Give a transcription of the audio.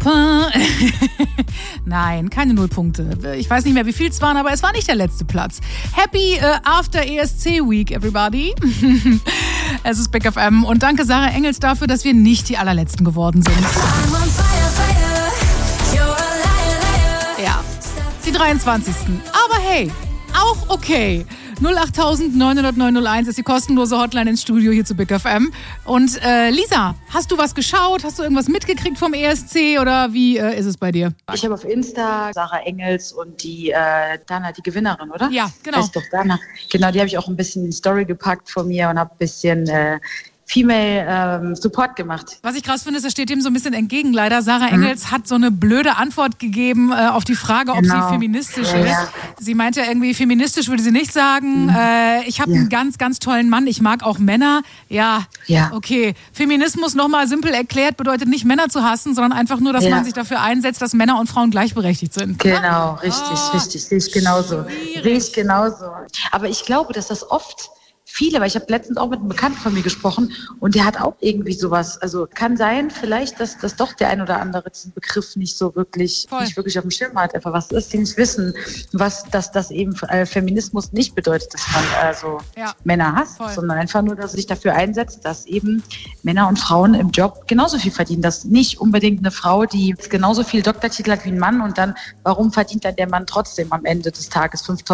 Papa. Nein, keine Nullpunkte. Ich weiß nicht mehr, wie viel es waren, aber es war nicht der letzte Platz. Happy After ESC Week, everybody. Es ist Big FM und danke Sarah Engels dafür, dass wir nicht die allerletzten geworden sind. Ja, die 23. Aber hey, auch okay. 08000 900 901 ist die kostenlose Hotline ins Studio hier zu Big FM. Und Lisa, hast du was geschaut? Hast du irgendwas mitgekriegt vom ESC oder wie ist es bei dir? Ich habe auf Insta Sarah Engels und die Dana, die Gewinnerin, oder? Ja, genau. Heißt doch Dana. Genau, die habe ich auch ein bisschen in die Story gepackt von mir und habe ein bisschen Female Support gemacht. Was ich krass finde, ist, das steht dem so ein bisschen entgegen leider. Sarah Engels hat so eine blöde Antwort gegeben auf die Frage, ob sie feministisch ist. Ja. Sie meinte irgendwie, feministisch würde sie nicht sagen. Ich habe einen ganz, ganz tollen Mann. Ich mag auch Männer. Ja, okay. Feminismus nochmal simpel erklärt bedeutet nicht Männer zu hassen, sondern einfach nur, dass man sich dafür einsetzt, dass Männer und Frauen gleichberechtigt sind. Genau, richtig. Sehe ich genauso. Aber ich glaube, dass das oft viele, weil ich habe letztens auch mit einem Bekannten von mir gesprochen und der hat auch irgendwie sowas, also kann sein vielleicht, dass doch der ein oder andere diesen Begriff nicht wirklich auf dem Schirm hat, einfach was ist, die nicht wissen, dass das eben Feminismus nicht bedeutet, dass man Männer hasst, sondern einfach nur, dass er sich dafür einsetzt, dass eben Männer und Frauen im Job genauso viel verdienen, dass nicht unbedingt eine Frau, die genauso viel Doktortitel hat wie ein Mann und dann, warum verdient dann der Mann trotzdem am Ende des Tages 5.000